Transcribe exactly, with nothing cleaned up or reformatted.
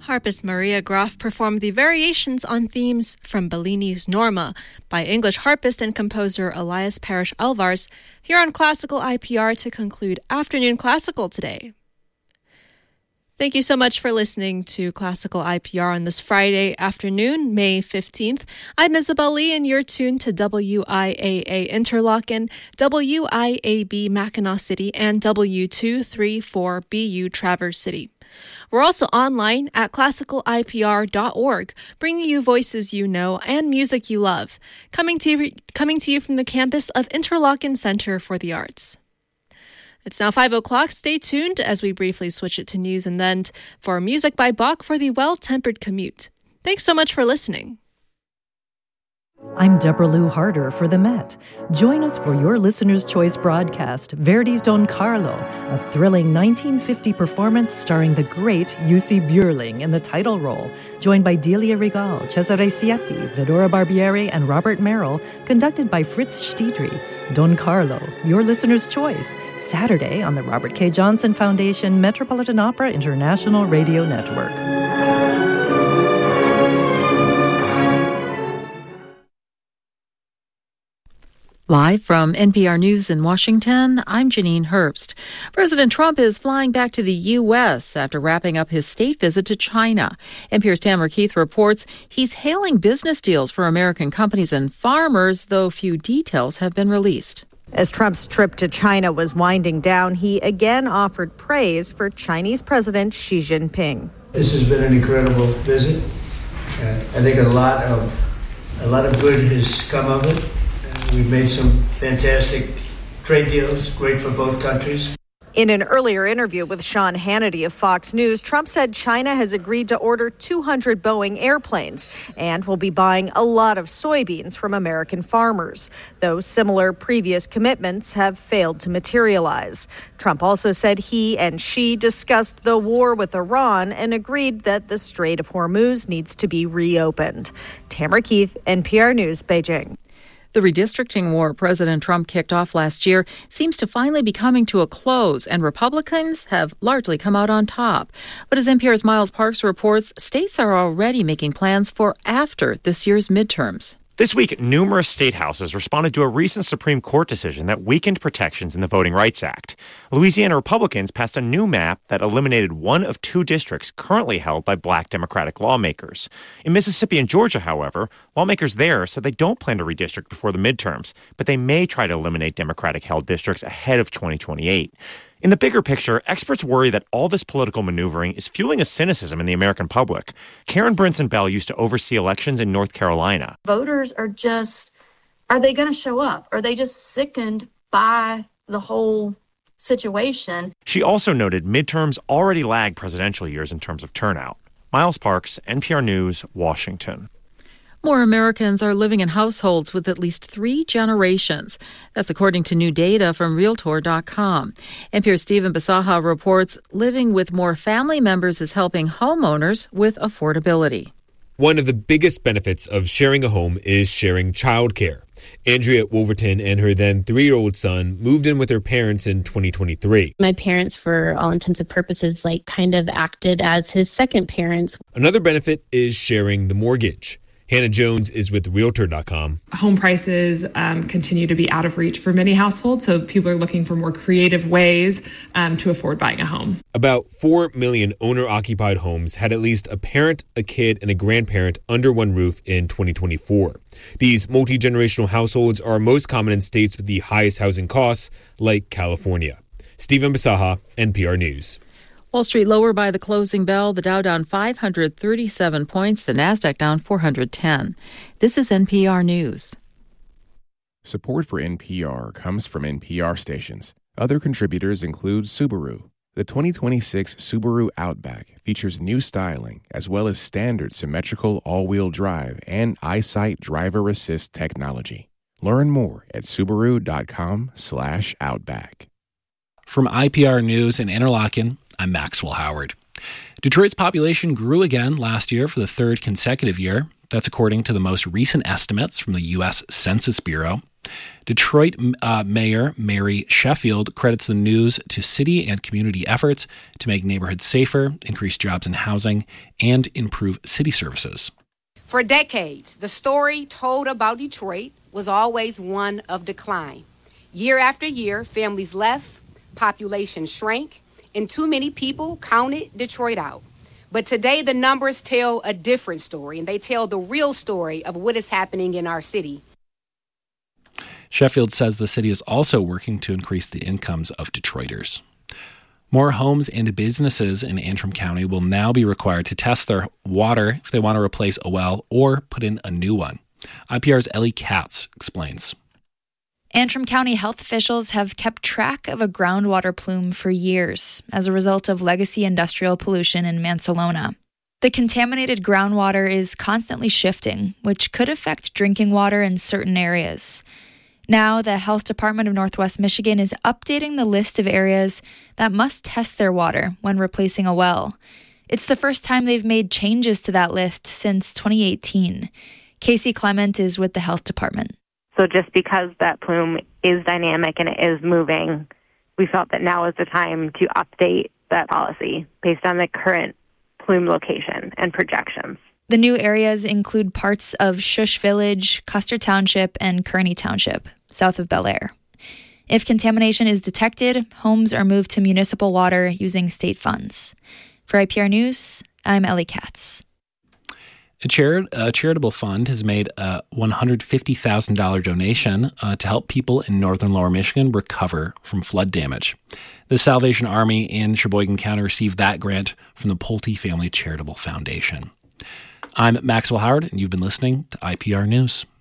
Harpist Maria Graf performed the variations on themes from Bellini's Norma by English harpist and composer Elias Parrish Alvarez here on Classical I P R to conclude Afternoon Classical today. Thank you so much for listening to Classical I P R on this Friday afternoon, May fifteenth. I'm Isabel Lee, and you're tuned to W I A A Interlaken, W I A B Mackinac City, and W two thirty-four B U Traverse City. We're also online at classical I P R dot org, bringing you voices you know and music you love, coming to you, coming to you from the campus of Interlaken Center for the Arts. It's now five o'clock. Stay tuned as we briefly switch it to news and then for music by Bach for the Well-Tempered Commute. Thanks so much for listening. I'm Deborah Lou Harder for the Met. Join us for your Listener's Choice broadcast, Verdi's Don Carlo, a thrilling nineteen fifty performance starring the great Jussi Björling in the title role, joined by Delia Regal, Cesare Siepi, Vidora Barbieri, and Robert Merrill, conducted by Fritz Stiedry. Don Carlo, your Listener's Choice, Saturday on the Robert K. Johnson Foundation Metropolitan Opera International Radio Network. Live from N P R News in Washington, I'm Janine Herbst. President Trump is flying back to the U S after wrapping up his state visit to China. N P R's Tamara Keith reports he's hailing business deals for American companies and farmers, though few details have been released. As Trump's trip to China was winding down, he again offered praise for Chinese President Xi Jinping. This has been an incredible visit. Uh, I think a lot of a lot of good has come of it. We've made some fantastic trade deals, great for both countries. In an earlier interview with Sean Hannity of Fox News, Trump said China has agreed to order two hundred Boeing airplanes and will be buying a lot of soybeans from American farmers, though similar previous commitments have failed to materialize. Trump also said he and Xi discussed the war with Iran and agreed that the Strait of Hormuz needs to be reopened. Tamara Keith, N P R News, Beijing. The redistricting war President Trump kicked off last year seems to finally be coming to a close, and Republicans have largely come out on top. But as N P R's Miles Parks reports, states are already making plans for after this year's midterms. This week, numerous state houses responded to a recent Supreme Court decision that weakened protections in the Voting Rights Act. Louisiana Republicans passed a new map that eliminated one of two districts currently held by black Democratic lawmakers. In Mississippi and Georgia, however, lawmakers there said they don't plan to redistrict before the midterms, but they may try to eliminate Democratic-held districts ahead of twenty twenty-eight. In the bigger picture, experts worry that all this political maneuvering is fueling a cynicism in the American public. Karen Brinson Bell used to oversee elections in North Carolina. Voters are just, are they going to show up? Are they just sickened by the whole situation? She also noted midterms already lag presidential years in terms of turnout. Miles Parks, N P R News, Washington. More Americans are living in households with at least three generations. That's according to new data from Realtor dot com. N P R's Stephen Basaha reports living with more family members is helping homeowners with affordability. One of the biggest benefits of sharing a home is sharing childcare. Andrea Wolverton and her then three-year-old son moved in with her parents in twenty twenty-three. My parents, for all intents and purposes, like kind of acted as his second parents. Another benefit is sharing the mortgage. Hannah Jones is with Realtor dot com. Home prices um, continue to be out of reach for many households, so people are looking for more creative ways um, to afford buying a home. About four million owner-occupied homes had at least a parent, a kid, and a grandparent under one roof in twenty twenty-four. These multi-generational households are most common in states with the highest housing costs, like California. Stephen Basaha, N P R News. Wall Street lower by the closing bell, the Dow down five hundred thirty-seven points, the Nasdaq down four hundred ten. This is N P R News. Support for N P R comes from N P R stations. Other contributors include Subaru. The twenty twenty-six Subaru Outback features new styling as well as standard symmetrical all-wheel drive and EyeSight driver assist technology. Learn more at Subaru dot com slash Outback. From I P R News in Interlaken, I'm Maxwell Howard. Detroit's population grew again last year for the third consecutive year. That's according to the most recent estimates from the U S Census Bureau. Detroit uh, Mayor Mary Sheffield credits the news to city and community efforts to make neighborhoods safer, increase jobs and housing, and improve city services. For decades, the story told about Detroit was always one of decline. Year after year, families left, population shrank, and too many people counted Detroit out. But today, the numbers tell a different story, and they tell the real story of what is happening in our city. Sheffield says the city is also working to increase the incomes of Detroiters. More homes and businesses in Antrim County will now be required to test their water if they want to replace a well or put in a new one. I P R's Ellie Katz explains. Antrim County health officials have kept track of a groundwater plume for years as a result of legacy industrial pollution in Mansalona. The contaminated groundwater is constantly shifting, which could affect drinking water in certain areas. Now, the Health Department of Northwest Michigan is updating the list of areas that must test their water when replacing a well. It's the first time they've made changes to that list since twenty eighteen. Casey Clement is with the Health Department. So just because that plume is dynamic and it is moving, we felt that now is the time to update that policy based on the current plume location and projections. The new areas include parts of Shush Village, Custer Township, and Kearney Township, south of Bel Air. If contamination is detected, homes are moved to municipal water using state funds. For I P R News, I'm Ellie Katz. A, chari- a charitable fund has made a one hundred fifty thousand dollars donation uh, to help people in northern Lower Michigan recover from flood damage. The Salvation Army in Sheboygan County received that grant from the Pulte Family Charitable Foundation. I'm Maxwell Howard, and you've been listening to I P R News.